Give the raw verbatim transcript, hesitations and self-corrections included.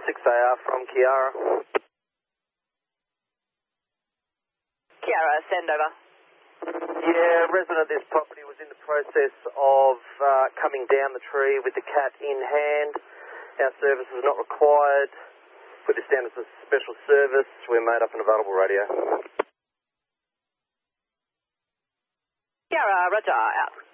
six A R from Kiara. Kiara, send over. Yeah, a resident of this property was in the process of uh, coming down the tree with the cat in hand. Our service was not required. Put this down as a special service. We're made up an available radio. Kiara, roger, out.